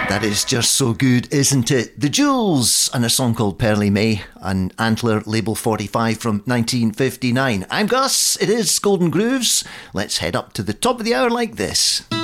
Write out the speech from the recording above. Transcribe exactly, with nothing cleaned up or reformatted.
That is just so good, isn't it? The Jewels and a song called Pearly May, an Antler Label forty-five from nineteen fifty-nine. I'm Gus, it is Golden Grooves. Let's head up to the top of the hour like this.